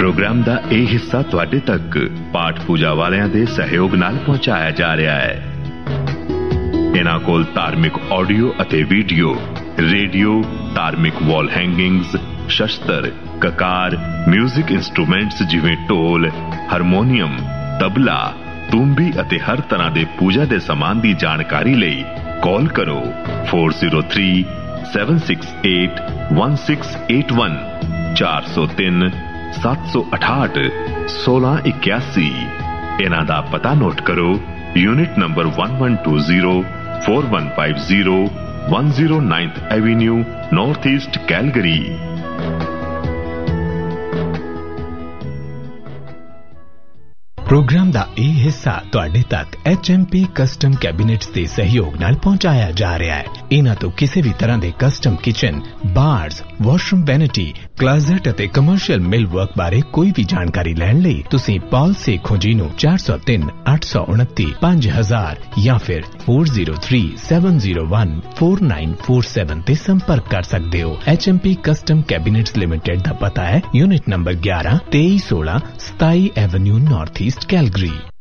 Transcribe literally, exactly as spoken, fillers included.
Programme का यह हिस्सा तुहाडे तक पाठ पूजा वालियां दे सहयोग नाल पहुंचाया जा रहा है। इन्हां कोल धार्मिक ऑडियो अते वीडियो, रेडियो, धार्मिक वॉल हैंगिंग्स, शस्त्र, ककार, म्यूजिक इंस्ट्रूमेंट्स जिवें ढोल, हारमोनीयम, तबला, तूंबी अते हर तरह के पूजा के समान की जानकारी लई कॉल करो four zero three seven six eight one six eight one चार सौ तीन सत्त सौ अठाहठ सोलह इक्यासी। इन्हां दा पता नोट करो, unit number one one two zero four one five zero one zero ninth Avenue, north east Calgary. Programme दा ਇਹ ਹਿੱਸਾ ਤੁਹਾਡੇ ਤੱਕ ਐਚ ਐਮ ਪੀ ਕਸਟਮ ਕੈਬਿਨੇਟਸ ਦੇ ਸਹਿਯੋਗ ਨਾਲ ਪਹੁੰਚਾਇਆ ਜਾ ਰਿਹਾ ਹੈ। ਇਹਨਾਂ ਤੋਂ ਕਿਸੇ ਵੀ ਤਰ੍ਹਾਂ ਦੇ ਕਸਟਮ ਕਿਚਨ, ਬਾਰਸ, ਵਾਸ਼ਰੂਮ ਵੈਨਿਟੀ, ਕਲਾਜ਼ਟ ਅਤੇ ਕਮਰਸ਼ੀਅਲ ਮਿਲ ਵਰਕ ਬਾਰੇ ਕੋਈ ਵੀ ਜਾਣਕਾਰੀ ਲੈਣ ਲਈ ਤੁਸੀਂ ਪਾਲ ਸੇਖੋਂ ਜੀ ਨੂੰ ਚਾਰ ਸੌ ਤਿੰਨ ਅੱਠ ਸੌ ਉਨੱਤੀ ਪੰਜ ਹਜ਼ਾਰ ਜਾਂ ਫਿਰ four zero three seven zero one four nine four seven ਤੇ ਸੰਪਰਕ ਕਰ ਸਕਦੇ ਹੋ। H M P custom ਕੈਬਿਨੇਟਸ limited ਦਾ ਪਤਾ ਹੈ यूनिट नंबर ग्यारह तेईस सोलह सताई एवेन्यू, नॉर्थ ईस्ट कैलगरी।